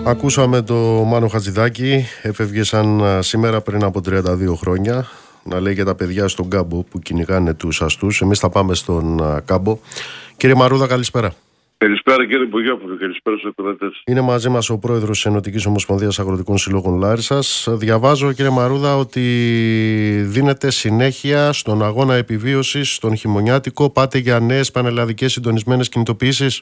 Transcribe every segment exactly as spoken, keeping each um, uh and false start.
Ακούσαμε το Μάνο Χατζηδάκη, έφευγε σαν σήμερα πριν από τριάντα δύο χρόνια, να λέει για τα παιδιά στον κάμπο που κυνηγάνε τους αστούς. Εμείς θα πάμε στον κάμπο. Κύριε Μαρούδα, καλησπέρα. Καλησπέρα κύριε Μπογιόπουλο, καλησπέρα στους ακροατές. Είναι μαζί μας ο πρόεδρος της Ενωτικής Ομοσπονδίας Αγροτικών Συλλόγων Λάρισσας. Διαβάζω, κύριε Μαρούδα, ότι δίνετε συνέχεια στον αγώνα επιβίωσης, στον χειμωνιάτικο. Πάτε για νέες πανελλαδικές συντονισμένες κινητοποιήσεις.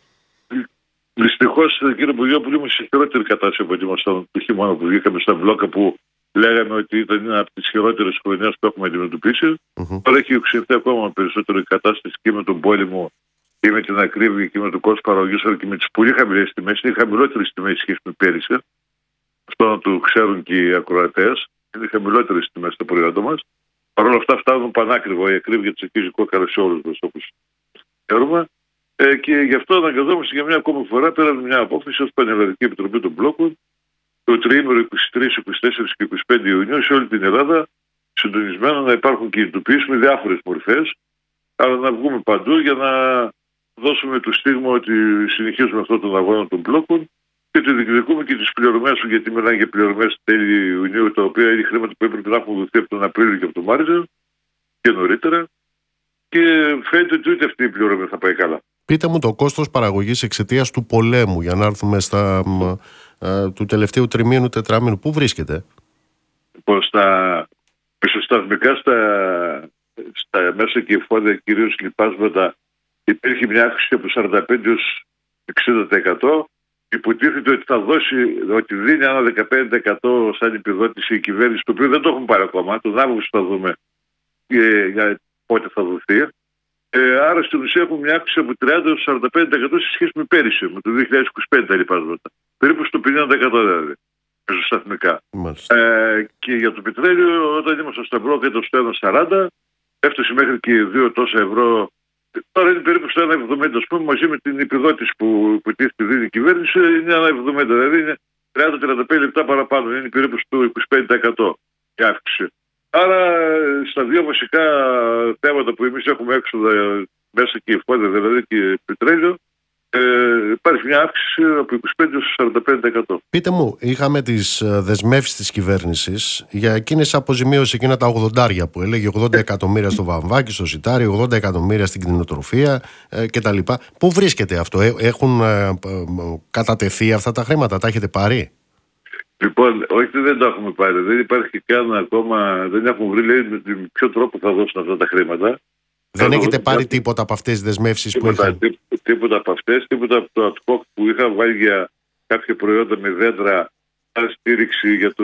Δυστυχώς, κύριε Μπογιόπουλο, είμαι σε χειρότερη κατάσταση από ότι ήμασταν το χειμώνα που βγήκαμε στα μπλόκα, που λέγαμε ότι ήταν μια από τις χειρότερες χρονιές που έχουμε αντιμετωπίσει. Mm-hmm. Τώρα έχει οξυνθεί ακόμα περισσότερο η κατάσταση και με τον πόλεμο και με την ακρίβεια και με το κόστος παραγωγής, αλλά και με τις πολύ χαμηλές τιμές. Είναι χαμηλότερες τιμές σχέση με πέρυσι. Αυτό να το ξέρουν και οι ακροατές. Είναι χαμηλότερες τιμές στα προϊόντα μας. Παρ' όλα αυτά φτάνουν πανάκριβα. Η ακρίβεια της αρχίζει κόκκαρα σε όλους μας, όπως ξέρουμε. Ε, και γι' αυτό αναγκαζόμαστε για μια ακόμη φορά, πέραν μια απόφαση ως Πανελλαδική Επιτροπή των Μπλόκων, το τριήμερο είκοσι τρεις, είκοσι τέσσερις και είκοσι πέντε Ιουνίου σε όλη την Ελλάδα, συντονισμένα να υπάρχουν κινητοποιήσεις με διάφορες μορφές, αλλά να βγούμε παντού για να δώσουμε το στίγμα ότι συνεχίζουμε αυτόν τον αγώνα των Μπλόκων και ότι διεκδικούμε και τις πληρωμές, γιατί μιλάνε για πληρωμές τέλη Ιουνίου, τα οποία είναι χρήματα που έπρεπε να έχουν δοθεί από τον Απρίλιο και από τον Μάρτιο και νωρίτερα. Και φαίνεται ότι ούτε αυτή η πληρωμή θα πάει καλά. Πείτε μου το κόστος παραγωγής εξαιτίας του πολέμου, για να έρθουμε στα, α, του τελευταίου τριμήνου, τετράμηνου. Πού βρίσκεται? Λοιπόν, στα μεσοσταθμικά, στα, στα μέσα και εφόδια, κυρίως λοιπάσματα, υπήρχε μια αύξηση από σαράντα πέντε έως εξήντα τοις εκατό. Υποτίθεται ότι θα δώσει, ότι δίνει ένα δεκαπέντε τοις εκατό σαν επιδότηση η κυβέρνηση, το οποίο δεν το έχουμε πάρει ακόμα. Τον Αύγουστο θα δούμε ε, για πότε θα δοθεί. Ε, άρα στην ουσία έχουμε μια αύξηση από τριάντα έως σαράντα πέντε τοις εκατό σε σχέση με πέρυσι, με το δύο χιλιάδες είκοσι πέντε τα λοιπάσματα. Περίπου στο πενήντα τοις εκατό δηλαδή, μεσοσταθμικά. Ε, και για το πετρέλαιο, όταν ήμασταν στα μπλόκα ήταν στο ένα σαράντα, έφτασε μέχρι και δύο τόσα ευρώ. Τώρα είναι περίπου στο ένα εβδομήντα, ας πούμε, μαζί με την επιδότηση που υποτίθεται δίνει η κυβέρνηση, είναι ένα εβδομήντα, δηλαδή είναι τριάντα με τριάντα πέντε λεπτά παραπάνω, είναι περίπου στο είκοσι πέντε τοις εκατό η αύξηση. Άρα στα δύο βασικά θέματα που εμείς έχουμε έξοδα μέσα και εφόδια, δηλαδή και πετρέλαιο, ε, υπάρχει μια αύξηση από είκοσι πέντε έως σαράντα πέντε τοις εκατό. Πείτε μου, είχαμε τις δεσμεύσεις της κυβέρνησης για εκείνες αποζημίωση, εκείνα τα ογδόντα που έλεγε, ογδόντα εκατομμύρια στο βαμβάκι, στο σιτάρι, ογδόντα εκατομμύρια στην κτηνοτροφία ε, κτλ. Πού βρίσκεται αυτό? Έχουν ε, ε, κατατεθεί αυτά τα χρήματα, τα έχετε πάρει? Λοιπόν, όχι, δεν τα έχουμε πάρει. Δεν υπάρχει καν ακόμα, δεν έχουν βρει, λέει, με ποιο τρόπο θα δώσουν αυτά τα χρήματα. Δεν θα έχετε πάρει τίποτα, τίποτα από αυτές τις δεσμεύσεις που είχαν? Τίποτα, τίποτα από αυτές, τίποτα από το ad hoc που είχα βάλει για κάποια προϊόντα με δέντρα, σαν στήριξη για το,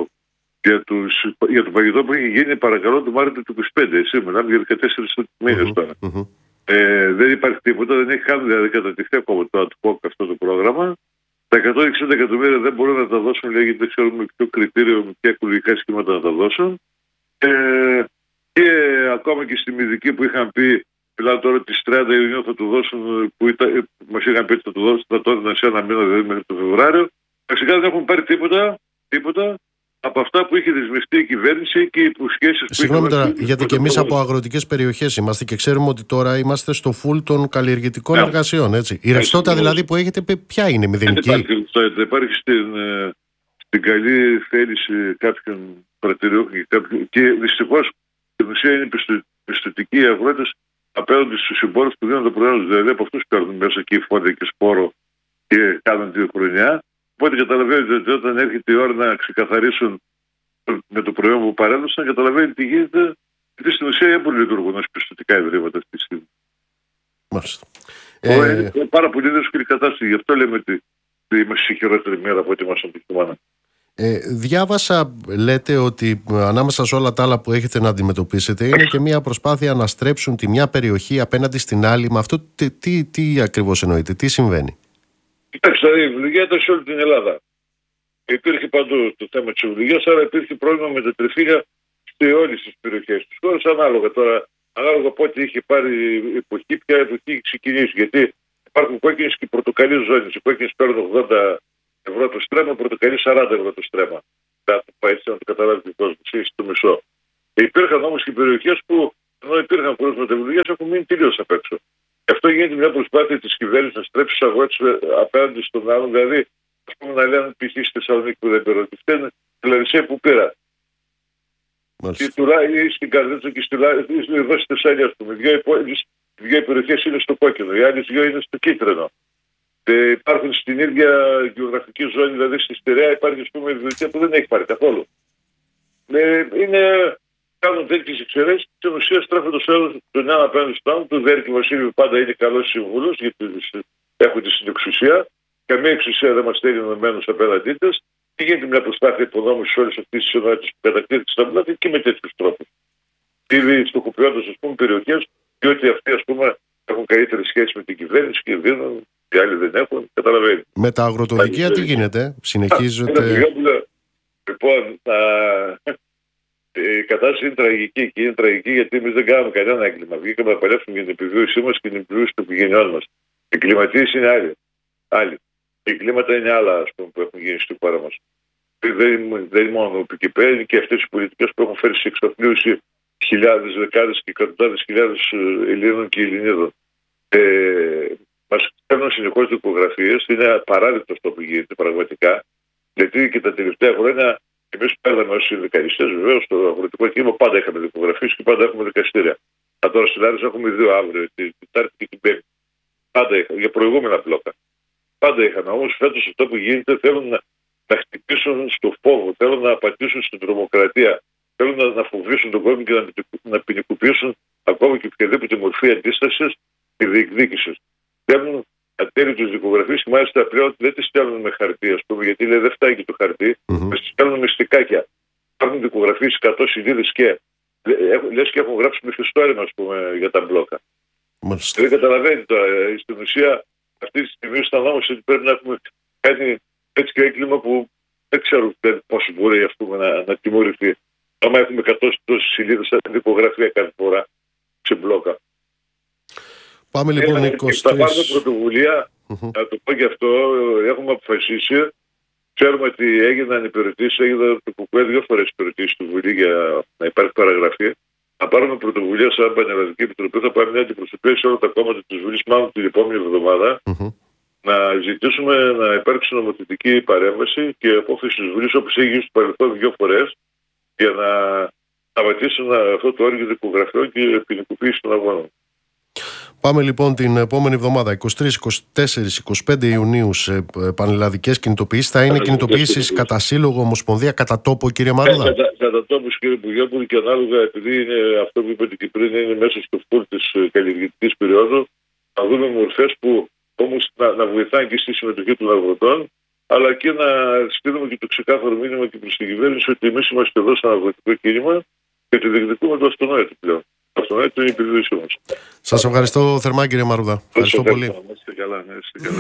για, τους, για το παγιτό που είχε γίνει, παρακαλώ, το Μάρτιο του είκοσι πέντε. Εσύ μιλάμε για δεκατέσσερις μήνες mm-hmm, τώρα. Mm-hmm. Ε, δεν υπάρχει τίποτα, δεν έχει καν δηλαδή κατατεθεί ακόμα το ad hoc αυτό το πρόγραμμα. Τα εκατόν εξήντα εκατομμύρια δεν μπορούν να τα δώσουν, λέει, γιατί δεν ξέρουν με ποιο κριτήριο, με ποια οικολογικά σχήματα να τα δώσουν. Ε, και ακόμα και στη Μηδική που είχαν πει, μιλάω τώρα ότι στις τριάντα Ιουνίου θα του δώσουν, που ήταν, μας είχαν πει ότι θα του δώσουν, θα το έδιναν σε ένα μήνα, δηλαδή μέχρι το Φεβρουάριο. Φυσικά δεν έχουν πάρει τίποτα, τίποτα από αυτά που είχε δεσμευτεί η κυβέρνηση και οι υποσχέσεις που είχε. Συγγνώμη τώρα, γιατί και εμείς από αγροτικές περιοχές είμαστε και ξέρουμε ότι τώρα είμαστε στο φουλ των καλλιεργητικών yeah. εργασιών. Έτσι. Η ρευστότητα δηλαδή που έχετε, ποια είναι, μηδενική? Δεν υπάρχει, δεν υπάρχει στην, στην καλή θέληση κάποιων πρατηριών και, κάποιον, και δυστυχώς στην ουσία είναι πιστωτικοί οι αγρότες απέναντι στους συμπόρους που δίνουν το προϊόν, δηλαδή από αυτούς παίρνουν μέσα και φόντα και σπόρο και κάνουν τη χρονιά. Οπότε καταλαβαίνετε ότι όταν έρχεται η ώρα να ξεκαθαρίσουν με το προϊόν που παρέδωσαν, καταλαβαίνει τι γίνεται, γιατί στην ουσία έμποροι λειτουργούν ως πιστωτικά ιδρύματα αυτή τη στιγμή. Μάλιστα. Ε... Είναι πάρα πολύ δύσκολη κατάσταση, γι' αυτό λέμε ότι είμαστε σε χειρότερη μέρα από ό,τι ήμασταν το χειμώνα. Ε, διάβασα, λέτε, ότι ανάμεσα σε όλα τα άλλα που έχετε να αντιμετωπίσετε είναι και μια προσπάθεια να στρέψουν τη μια περιοχή απέναντι στην άλλη. Με αυτό τι, τι, τι ακριβώς εννοείτε, τι συμβαίνει? Κοιτάξτε, η ευλογία ήταν σε όλη την Ελλάδα. Υπήρχε παντού το θέμα της ευλογίας, άρα υπήρχε πρόβλημα με τα τριφύλια σε όλες τις περιοχές της χώρας, ανάλογα τώρα, ανάλογα από ό,τι είχε πάρει η εποχή, ποια εποχή είχε ξεκινήσει. Γιατί υπάρχουν κόκκινες και πορτοκαλί ζώνες. Οι κόκκινες παίρνουν ογδόντα ευρώ το στρέμμα, πορτοκαλί σαράντα ευρώ το στρέμμα. Θα το πάει έτσι να το καταλάβει ο κόσμος, είσαι στο μισό. Και υπήρχαν όμως και περιοχές που, ενώ υπήρχαν πρόσφατα ευλογίας, έχουν μείνει τελείως απ' έξω. Γι' αυτό γίνεται μια προσπάθεια της κυβέρνησης να στρέψει τους αγρότες απέναντι στον άλλον, δηλαδή ας πούμε, να λένε π.χ. στη Θεσσαλονίκη που δεν πήρα. Φταίνε τη Λαρισαία που πήρα. Ή τουλάχιστον στην Καρδίτσα και στη Λαρισαία, εδώ στη Θεσσαλία, ας πούμε. Δύο, δύο περιοχές είναι στο κόκκινο, οι άλλες δύο είναι στο κίτρινο. Και υπάρχουν στην ίδια γεωγραφική ζώνη, δηλαδή στη Στερεά υπάρχει, ας πούμε, βιβλιοθήκη που δεν έχει πάρει καθόλου. Ε, είναι, κάνουν τέτοιες εξαιρέσεις, στην ουσία στρέφουν το σέλος τον ένα απέναντι στον άλλο. Του Δέρκη Βασίλειου πάντα είναι καλός συμβούλος, γιατί έχουν τη συνεξουσία. Καμία εξουσία δεν μας στέλνει ενωμένους απέναντί της. Και γίνεται μια προσπάθεια υποδόμησης όλες αυτές τις ενότητες που κατακτήθηκαν στα μπλάτη και με τέτοιους τρόπους. Ήδη στοχοποιώντας, ας πούμε, περιοχές, διότι αυτοί, ας πούμε, έχουν καλύτερη σχέση με την κυβέρνηση και δίνουν, οι άλλοι δεν έχουν. Καταλαβαίνει. Με τα αγροτοδικεία τι γίνεται, συνεχίζεται. Λοιπόν, η κατάσταση είναι τραγική και είναι τραγική γιατί εμείς δεν κάνουμε κανένα έγκλημα. Βγήκαμε να παλέψουμε για την επιβίωσή μας και την επιβίωση των οικογενειών μας. Οι κλιματίες είναι άλλοι. άλλοι. Οι κλίματα είναι άλλα, ας πούμε, που έχουν γίνει στη χώρα μας. Δεν, δεν είναι μόνο εκεί πέρα, είναι και αυτές οι πολιτικές που έχουν φέρει σε εξαθλίωση χιλιάδες, δεκάδες και εκατοντάδες χιλιάδες Ελλήνων και Ελληνίδων. Ε, μας παίρνουν συνεχώς δικογραφίες, είναι απαράδεκτο αυτό που γίνεται πραγματικά. Γιατί και τα τελευταία χρόνια εμείς παίρναμε ως συνδικαλιστές, βεβαίως, στο αγροτικό κίνημα πάντα είχαμε δικογραφίες και πάντα έχουμε δικαστήρια. Α, τώρα στην Λάρισα έχουμε δύο αύριο, την Τετάρτη και την Πέμπτη. Πάντα είχαμε, για προηγούμενα μπλόκα. Πάντα είχαμε. Όμως φέτος αυτό που γίνεται θέλουν να, να χτυπήσουν στο φόβο, θέλουν να απαντήσουν στην τρομοκρατία, θέλουν να, να φοβήσουν τον κόσμο και να, να ποινικοποιήσουν ακόμα και οποιαδήποτε μορφή αντίστασης και διεκδίκησης. Θέλουν ατέριτους δικογραφίες και μάλιστα πλέον δεν τις στέλνουν με χαρτί, ας πούμε, γιατί λέει δεν φτάνει και το χαρτί, mm-hmm. τις στέλνουν με στικάκια. Υπάρχουν δικογραφίες εκατό σελίδες και λες και έχουν γράψει μυθιστόρημα, ας πούμε, για τα μπλόκα. Mm-hmm. Δεν καταλαβαίνει τώρα. Στην ουσία, αυτή τη στιγμή αισθανόμαστε ότι πρέπει να έχουμε κάνει έτσι και έγκλημα που δεν ξέρω πώς μπορεί, ας πούμε, να, να τιμωρηθεί. Άμα έχουμε εκατό σελίδες δικογραφία κάθε φορά σε μπλόκα. Πάμε λοιπόν είκοσι τρεις. Θα πάρουμε πρωτοβουλία, mm-hmm. να το πω και αυτό, έχουμε αποφασίσει. Ξέρουμε ότι έγιναν υπηρετήσεις, έγιναν το ΚΚΕ δύο φορές υπηρετήσεις του Βουλή για να υπάρχει παραγραφή. Θα πάρουμε πρωτοβουλία σαν Πανελλαδική Επιτροπή, θα πάμε μια αντιπροσωπεία σε όλα τα κόμματα της Βουλής, μάλλον την επόμενη εβδομάδα, mm-hmm. να ζητήσουμε να υπάρξει νομοθετική παρέμβαση και απόφαση της Βουλής, όπως έγινε στο παρελθόν δύο φορές, για να σταματήσουν αυτό το όριο δικογραφιών και ποινικοποίηση των αγώνων. Πάμε λοιπόν την επόμενη εβδομάδα, είκοσι τρεις, είκοσι τέσσερις, είκοσι πέντε Ιουνίου, σε πανελλαδικές κινητοποιήσεις. Θα είναι κινητοποιήσεις κατά σύλλογο, ομοσπονδία, κατά τόπο, κύριε Μαρούδα. Κατά, κατά τόπο, κύριε Πουγιόπουλο, και ανάλογα, επειδή είναι αυτό που είπατε και πριν, είναι μέσα στο φούρ της καλλιεργητικής περίοδου, θα δούμε μορφές που όμως να, να βοηθάνε και στη συμμετοχή των αγροτών, αλλά και να στείλουμε και το ξεκάθαρο μήνυμα και προς την κυβέρνηση ότι εμείς είμαστε εδώ σαν αγροτικό κίνημα και ότι διεκδικούμε το αυτονόητο πλέον. Αυτό είναι η επιβίωσή μας. Σας ευχαριστώ θερμά, κύριε Μαρούδα. Ευχαριστώ πολύ.